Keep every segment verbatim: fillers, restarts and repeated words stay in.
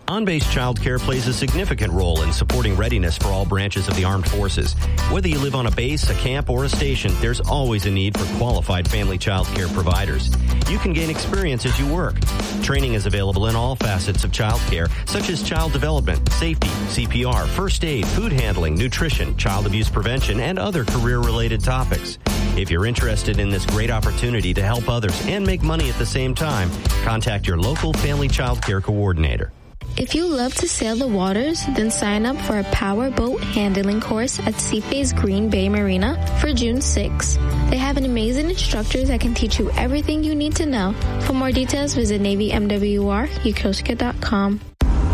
On-Base Childcare plays a significant role in supporting readiness for all branches of the armed forces. Whether you live on a base, a camp, or a station, there's always a need for qualified family child care providers. You can gain experience as you work. Training is available in all facets of child care, such as child development, safety, C P R, first aid, food handling, nutrition, child abuse prevention, and other career-related topics. If you're interested in this great opportunity to help others and make money at the same time, contact your local family child care coordinator. If you love to sail the waters, then sign up for a power boat handling course at Seaface Green Bay Marina for June sixth. They have an amazing instructor that can teach you everything you need to know. For more details, visit Navy M W R Yokosuka dot com.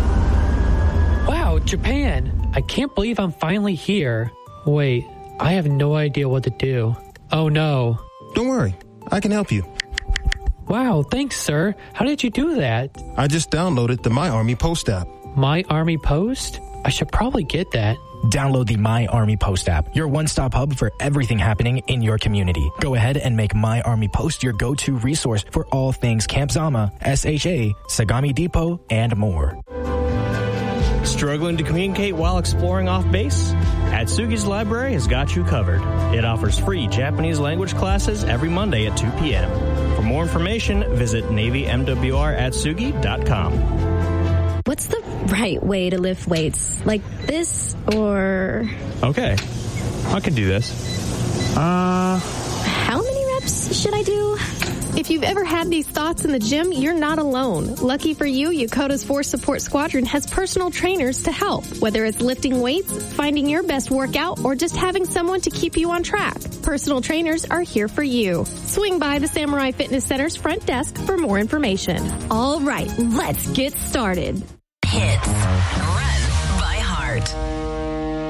Wow, Japan! I can't believe I'm finally here. Wait, I have no idea what to do. Oh no. Don't worry, I can help you. Wow, thanks, sir. How did you do that? I just downloaded the My Army Post app. My Army Post? I should probably get that. Download the My Army Post app, your one-stop hub for everything happening in your community. Go ahead and make My Army Post your go-to resource for all things Camp Zama, S H A, Sagami Depot, and more. Struggling to communicate while exploring off base? Atsugi's Library has got you covered. It offers free Japanese language classes every Monday at two p.m. For more information, visit Navy M W R Atsugi dot com. What's the right way to lift weights? Like this or... Okay, I can do this. Uh... How many reps should I do? If you've ever had these thoughts in the gym, you're not alone. Lucky for you, Yokota's Force Support Squadron has personal trainers to help. Whether it's lifting weights, finding your best workout, or just having someone to keep you on track, personal trainers are here for you. Swing by the Samurai Fitness Center's front desk for more information. All right, let's get started. Hits